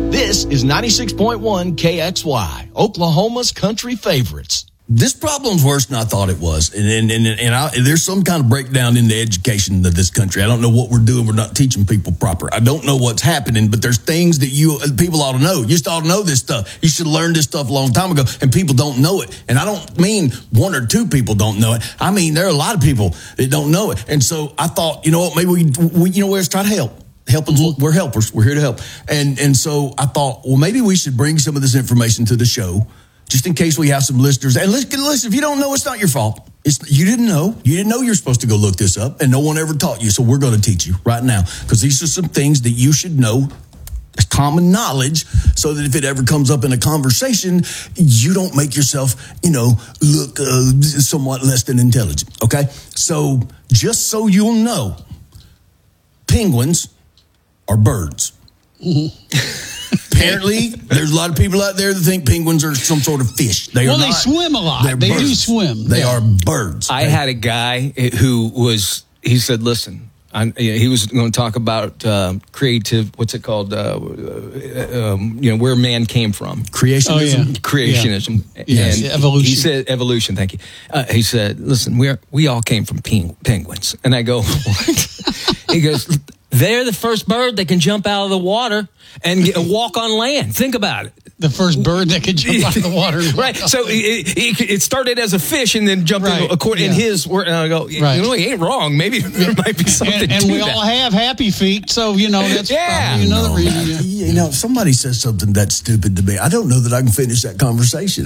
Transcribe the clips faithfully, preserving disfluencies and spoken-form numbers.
This is ninety-six point one K X Y, Oklahoma's country favorites. This problem's worse than I thought it was. And and, and, and I, there's some kind of breakdown in the education of this country. I don't know what we're doing. We're not teaching people proper. I don't know what's happening, but there's things that you people ought to know. You just ought to know this stuff. You should have learned this stuff a long time ago, and people don't know it. And I don't mean one or two people don't know it. I mean, there are a lot of people that don't know it. And so I thought, you know what, maybe we, we you know, let's try to help. Helping, mm-hmm. We're helpers. We're here to help. And and so I thought, well, maybe we should bring some of this information to the show, just in case we have some listeners. And listen, listen if you don't know, it's not your fault. It's, you didn't know. You didn't know you're supposed to go look this up, and no one ever taught you. So we're going to teach you right now, because these are some things that you should know, common knowledge, so that if it ever comes up in a conversation, you don't make yourself, you know, look uh, somewhat less than intelligent. Okay? So just so you'll know, penguins are birds. Mm-hmm. Apparently, there's a lot of people out there that think penguins are some sort of fish. They well, are they not. swim a lot. They're They birds. do swim. They yeah. are birds. I they, had a guy who was, he said, listen, I, he was going to talk about uh, creative, what's it called? Uh, um, you know, where man came from. Creationism. Oh, yeah. Creationism. Yeah. Yes. And Evolution. He said, evolution, thank you. Uh, he said, listen, we are, we all came from peng- penguins. And I go, what? He goes, they're the first bird that can jump out of the water and get, walk on land. Think about it. The first bird that could jump out of the water. Right. So it, it, it started as a fish and then jumped right. into, according yeah. in his word. And I go, you right. know, he ain't wrong. Maybe there might be something And, and to we that. all have happy feet, so, you know, that's Yeah. probably another No, reason. man. Yeah. You know, if somebody says something that's stupid to me, I don't know that I can finish that conversation.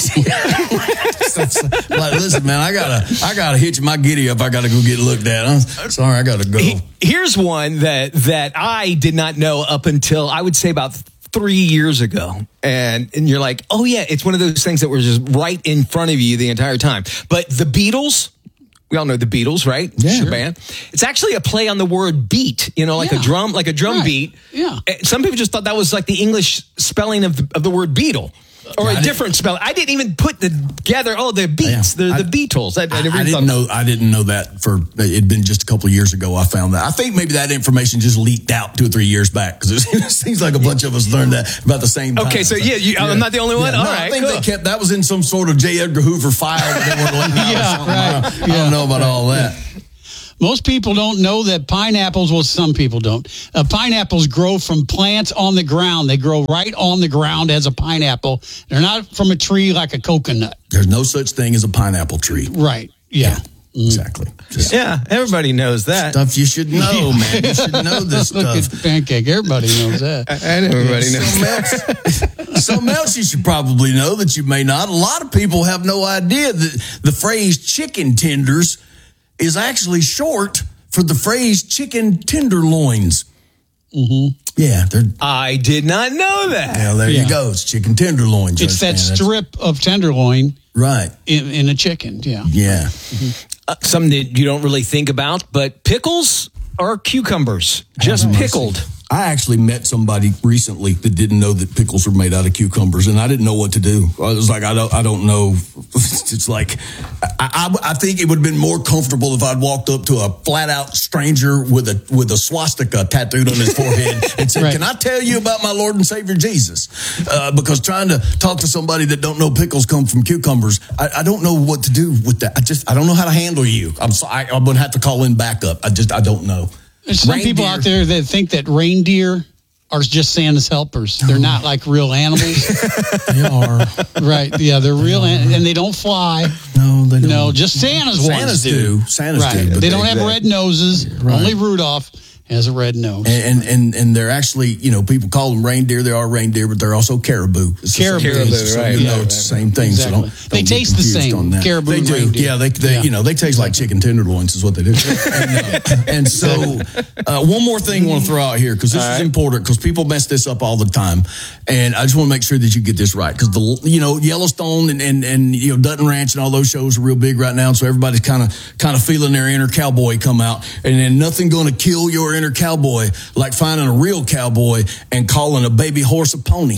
Like, listen, man, I gotta, I gotta hitch my giddy up. I gotta go get looked at. I'm sorry, I gotta go. Here's one that that I did not know up until I would say about three years ago. And and you're like, oh yeah, it's one of those things that were just right in front of you the entire time. But the Beatles, we all know the Beatles, right? Yeah. Sure. Band. It's actually a play on the word beat, you know, like Yeah. a drum, like a drum Right. beat. Yeah. Some people just thought that was like the English spelling of the, of the word Beatle. Or Yeah, a I different spelling. I didn't even put the together. Oh, the beats, Yeah. the I- the Beatles. I, I, I, never I even didn't thought- know. I didn't know that for. It'd been just a couple of years ago. I found that. I think maybe that information just leaked out two or three years back, because it seems like a bunch of us learned that about the same time. Okay, so yeah, you, I'm not the only one. Yeah, All no, right, I think cool. they kept that was in some sort of J. Edgar Hoover file that they were letting out. Yeah, or something. right. I don't, I Yeah. don't know about all that. Most people don't know that pineapples, well, some people don't. Uh, pineapples grow from plants on the ground. They grow right on the ground as a pineapple. They're not from a tree like a coconut. There's no such thing as a pineapple tree. Right. Yeah. Exactly. Just Yeah, everybody knows that. stuff you should know, man. You should know this Look stuff. at Pancake. Everybody knows that. I know everybody knows. Something else, something else you should probably know that you may not. A lot of people have no idea that the phrase chicken tenders is actually short for the phrase chicken tenderloins. Mm-hmm. Yeah, they're. I did not know that. Yeah, there Yeah. you go. It's chicken tenderloins. you It's that understand? strip of tenderloin Right. in, in a chicken. Yeah. Yeah. Uh, something that you don't really think about, but pickles are cucumbers, just Have mercy. pickled. I actually met somebody recently that didn't know that pickles are made out of cucumbers, and I didn't know what to do. I was like, I don't, I don't know. It's like, I, I, I think it would have been more comfortable if I'd walked up to a flat out stranger with a with a swastika tattooed on his forehead and said, Right. "Can I tell you about my Lord and Savior Jesus?" Uh, because trying to talk to somebody that don't know pickles come from cucumbers, I, I don't know what to do with that. I just, I don't know how to handle you. I'm sorry, I'm gonna have to call in backup. I just, I don't know. There's some people Reindeer. out there that think that reindeer are just Santa's helpers. They're not like real animals. They are. Right. Yeah, they're real an- and they don't fly. No, they don't. No, just Santa's ones Santa's do. do. Santa's right. do. but They don't have red noses. Right. Only Rudolph has a red nose. And, and and they're actually, you know, people call them reindeer. They are reindeer, but they're also caribou. It's the same- Caribou. so Caribou, you right, know, right, it's the same thing. Exactly. So don't, don't They get taste the confused same, on that. caribou They and do. reindeer. Yeah, they, they Yeah. you know, they taste like chicken tenderloins is what they do. and, uh, and so, uh, one more thing I want to throw out here, because this is important, because people mess this up all the time, and I just want to make sure that you get this right, because the you know Yellowstone and, and and you know Dutton Ranch and all those shows are real big right now, so everybody's kind of kind of feeling their inner cowboy come out, and then nothing going to kill your inner cowboy like finding a real cowboy and calling a baby horse a pony.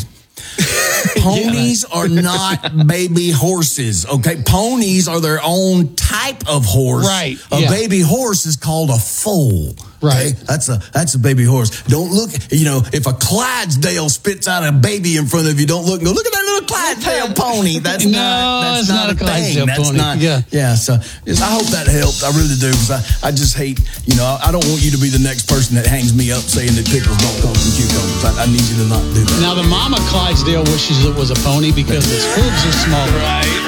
Ponies are not baby horses, okay? Ponies are their own type of horse. Right, A yeah. baby horse is called a foal. Right. Okay? That's a that's a baby horse. Don't look, you know, if a Clydesdale spits out a baby in front of you, don't look and go, look at that little Clydesdale pony. That's No, not that's it's not, not a a thing. Clydesdale That's pony. not Yeah. yeah. So just, I hope that helped. I really do, because I, I just hate, you know, I, I don't want you to be the next person that hangs me up saying that pickles don't come from cucumbers. I, I need you to not do that. Now, the mama Clydesdale wishes it was a pony because its hooves are smaller. Right.